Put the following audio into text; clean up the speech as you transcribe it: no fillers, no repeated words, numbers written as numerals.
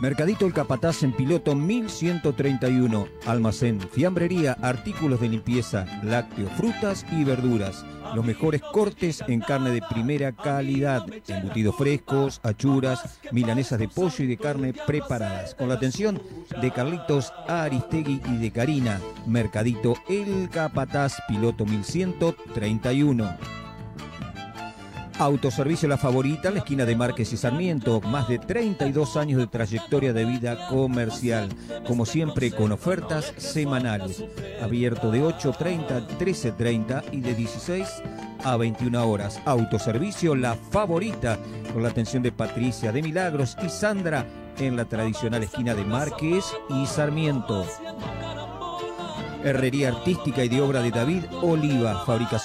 Mercadito El Capataz en Piloto 1131. Almacén, fiambrería, artículos de limpieza, lácteos, frutas y verduras. Los mejores cortes en carne de primera calidad. Embutidos frescos, achuras, milanesas de pollo y de carne preparadas. Con la atención de Carlitos Aristegui y de Karina. Mercadito El Capataz, Piloto 1131. Autoservicio La Favorita, en la esquina de Márquez y Sarmiento. Más de 32 años de trayectoria de vida comercial. Como siempre, con ofertas semanales. Abierto de 8:30 a 13:30 y de 16 a 21 horas. Autoservicio La Favorita, con la atención de Patricia de Milagros y Sandra en la tradicional esquina de Márquez y Sarmiento. Herrería artística y de obra de David Oliva. Fabricación